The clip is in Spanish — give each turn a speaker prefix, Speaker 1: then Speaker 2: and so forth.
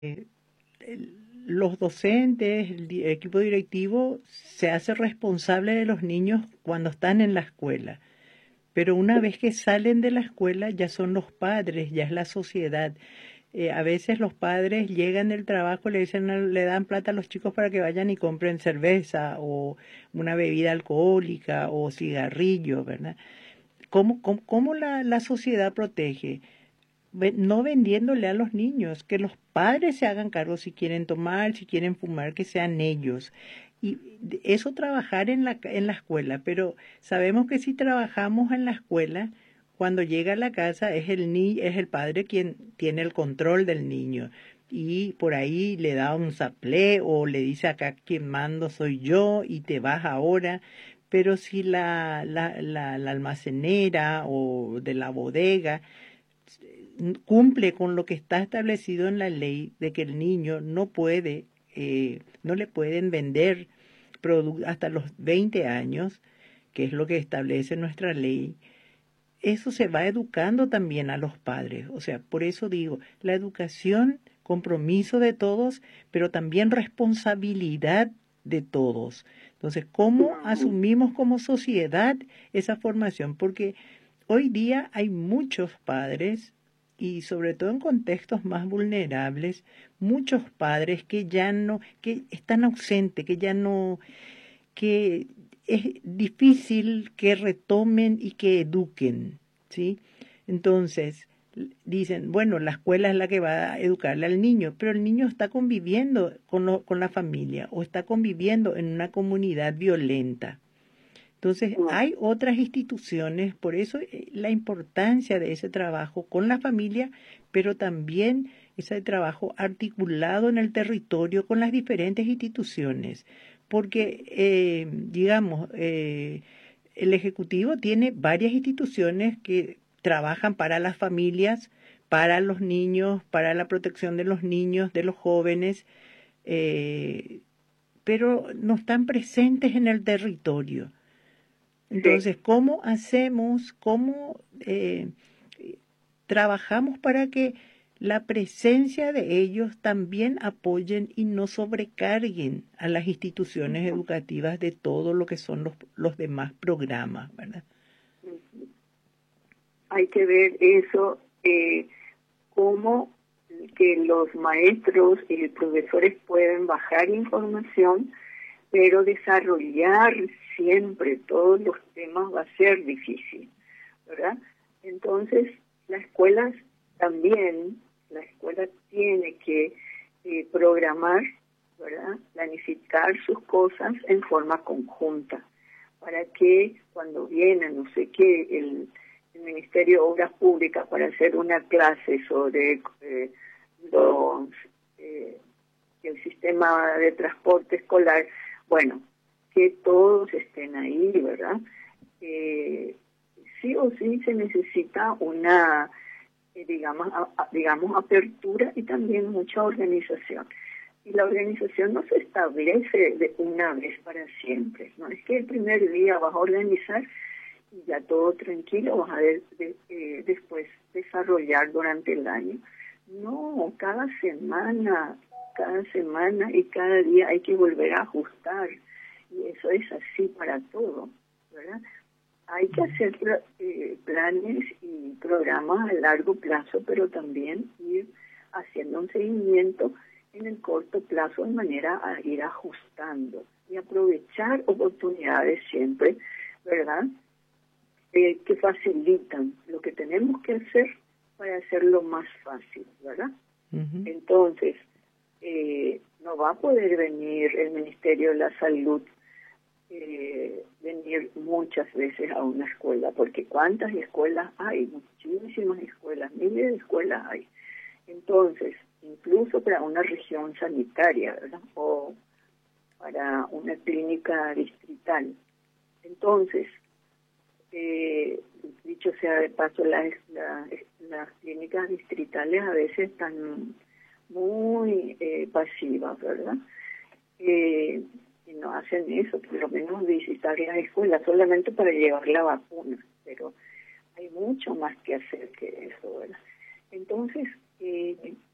Speaker 1: Los docentes, el equipo directivo se hace responsable de los niños cuando están en la escuela, pero una vez que salen de la escuela ya son los padres, ya es la sociedad. A veces los padres llegan del trabajo, le dicen, le dan plata a los chicos para que vayan y compren cerveza o una bebida alcohólica o cigarrillo, ¿verdad? ¿Cómo la sociedad protege? No vendiéndole a los niños, que los padres se hagan cargo si quieren tomar, si quieren fumar, que sean ellos. Y eso trabajar en la escuela, pero sabemos que si trabajamos en la escuela, cuando llega a la casa es el padre quien tiene el control del niño. Y por ahí le da un saplé o le dice acá quien mando soy yo y te vas ahora. Pero si la almacenera o de la bodega cumple con lo que está establecido en la ley de que el niño no le pueden vender hasta los 20 años, que es lo que establece nuestra ley. Eso se va educando también a los padres. O sea, por eso digo, la educación, compromiso de todos, pero también responsabilidad de todos. Entonces, ¿cómo asumimos como sociedad esa formación? Porque hoy día hay muchos padres, y sobre todo en contextos más vulnerables, muchos padres que ya no, que están ausentes, que ya no, que es difícil que retomen y que eduquen, ¿sí? Entonces, dicen, bueno, la escuela es la que va a educarle al niño, pero el niño está conviviendo con la familia o está conviviendo en una comunidad violenta. Entonces, hay otras instituciones, por eso la importancia de ese trabajo con la familia, pero también ese trabajo articulado en el territorio con las diferentes instituciones, porque, el Ejecutivo tiene varias instituciones que trabajan para las familias, para los niños, para la protección de los niños, de los jóvenes, eh, pero no están presentes en el territorio.
Speaker 2: Sí.
Speaker 1: Entonces, ¿cómo hacemos, trabajamos para que la presencia de ellos también apoyen y no sobrecarguen a las instituciones educativas de todo lo que son los demás programas, ¿verdad?
Speaker 2: Hay que ver eso, cómo que los maestros y los profesores pueden bajar información, pero desarrollar siempre todos los temas va a ser difícil, ¿verdad? Entonces, las escuelas también, la escuela tiene que programar, ¿verdad? Planificar sus cosas en forma conjunta, para que cuando viene, no sé qué, el Ministerio de Obras Públicas para hacer una clase sobre los el sistema de transporte escolar, bueno, que todos estén ahí, ¿verdad? Sí o sí se necesita una, digamos, apertura y también mucha organización. Y la organización no se establece de una vez para siempre. No es que el primer día vas a organizar y ya todo tranquilo vas a después desarrollar durante el año. No, cada semana y cada día hay que volver a ajustar. Y eso es así para todo, ¿verdad? Hay que hacer planes y programas a largo plazo, pero también ir haciendo un seguimiento en el corto plazo de manera a ir ajustando y aprovechar oportunidades siempre, ¿verdad? Que facilitan lo que tenemos que hacer para hacerlo más fácil, ¿verdad?
Speaker 1: Uh-huh.
Speaker 2: Entonces, no va a poder venir el Ministerio de la Salud, venir muchas veces a una escuela, porque ¿cuántas escuelas hay? Muchísimas escuelas, miles de escuelas hay. Entonces, incluso para una región sanitaria, ¿verdad? O para una clínica distrital. Entonces, dicho sea de paso, las clínicas distritales a veces están muy pasivas, ¿verdad? Y no hacen eso, por lo menos visitar las escuelas solamente para llevar la vacuna, pero hay mucho más que hacer que eso, ¿verdad? Entonces,